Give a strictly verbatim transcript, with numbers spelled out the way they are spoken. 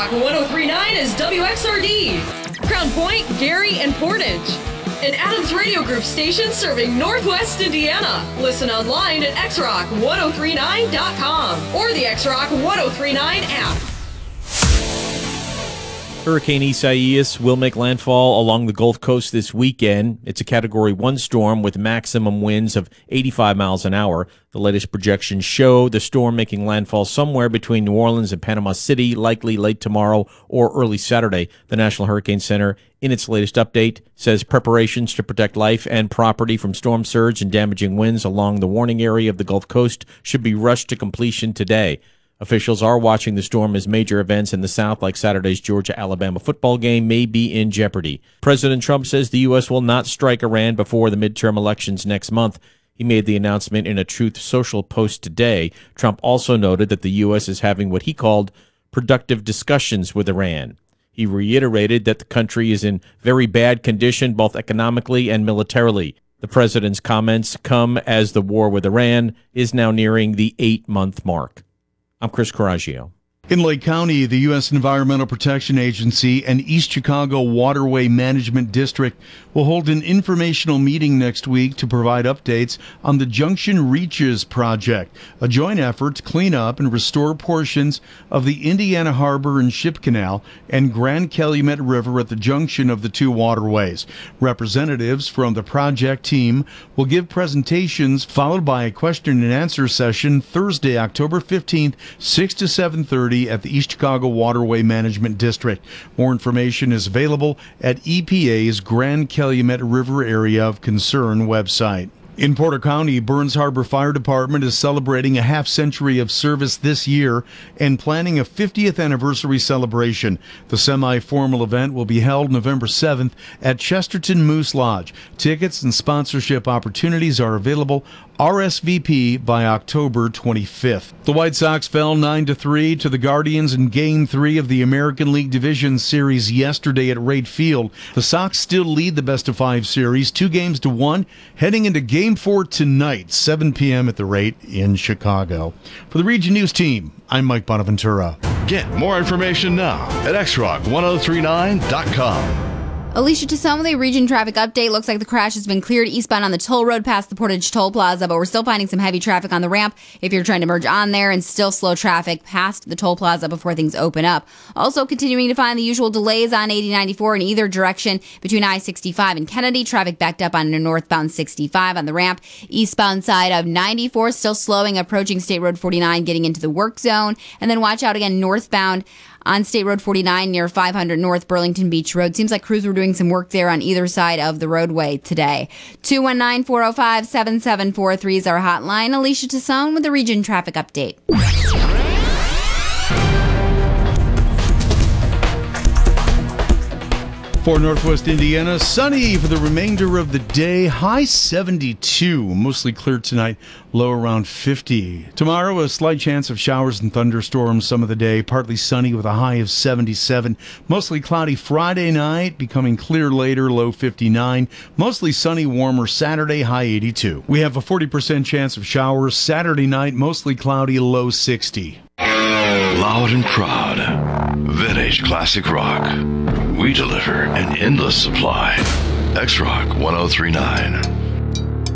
X-Rock one oh three point nine is W X R D. Crown Point, Gary, and Portage. An Adams Radio Group station serving Northwest Indiana. Listen online at x rock ten thirty-nine dot com or the X-Rock ten thirty-nine app. Hurricane Isaias will make landfall along the Gulf Coast this weekend. It's a Category one storm with maximum winds of eighty-five miles an hour. The latest projections show the storm making landfall somewhere between New Orleans and Panama City, likely late tomorrow or early Saturday. The National Hurricane Center, in its latest update, says preparations to protect life and property from storm surge and damaging winds along the warning area of the Gulf Coast should be rushed to completion today. Officials are watching the storm as major events in the South, like Saturday's Georgia-Alabama football game, may be in jeopardy. President Trump says the U S will not strike Iran before the midterm elections next month. He made the announcement in a Truth Social post today. Trump also noted that the U S is having what he called productive discussions with Iran. He reiterated that the country is in very bad condition, both economically and militarily. The president's comments come as the war with Iran is now nearing the eight-month mark. I'm Chris Coraggio. In Lake County, the U S Environmental Protection Agency and East Chicago Waterway Management District will hold an informational meeting next week to provide updates on the Junction Reaches project, a joint effort to clean up and restore portions of the Indiana Harbor and Ship Canal and Grand Calumet River at the junction of the two waterways. Representatives from the project team will give presentations followed by a question and answer session Thursday, October fifteenth, six to seven thirty at the East Chicago Waterway Management District. More information is available at E P A's Grand Calumet River Area of Concern website. In Porter County, Burns Harbor Fire Department is celebrating a half century of service this year and planning a fiftieth anniversary celebration. The semi-formal event will be held November seventh at Chesterton Moose Lodge. Tickets and sponsorship opportunities are available. R S V P by October twenty-fifth. The White Sox fell nine to three to the Guardians in Game three of the American League Division Series yesterday at Wright Field. The Sox still lead the best-of-five series, two games to one, heading into Game four tonight, seven p.m. at the Rate in Chicago. For the Region News team, I'm Mike Bonaventura. Get more information now at x rock ten thirty-nine dot com. Alicia Tassone with a region traffic update. Looks like the crash has been cleared eastbound on the toll road past the Portage Toll Plaza, but we're still finding some heavy traffic on the ramp if you're trying to merge on there, and still slow traffic past the toll plaza before things open up. Also continuing to find the usual delays on eighty ninety-four in either direction between I sixty-five and Kennedy. Traffic backed up on northbound sixty-five on the ramp. Eastbound side of ninety-four still slowing, approaching State Road forty-nine, getting into the work zone. And then watch out again northbound on State Road forty-nine near five hundred North Burlington Beach Road. Seems like crews were doing some work there on either side of the roadway today. two one nine, four oh five, seven seven four three is our hotline. Alicia Tassone with the Region Traffic Update. For Northwest Indiana, sunny for the remainder of the day. High seventy-two, mostly clear tonight, low around fifty. Tomorrow, a slight chance of showers and thunderstorms some of the day. Partly sunny with a high of seventy-seven. Mostly cloudy Friday night, becoming clear later, low fifty-nine. Mostly sunny, warmer Saturday, high eighty-two. We have a forty percent chance of showers Saturday night, mostly cloudy, low sixty. Loud and proud, vintage classic rock. We deliver an endless supply. X rock ten thirty-nine.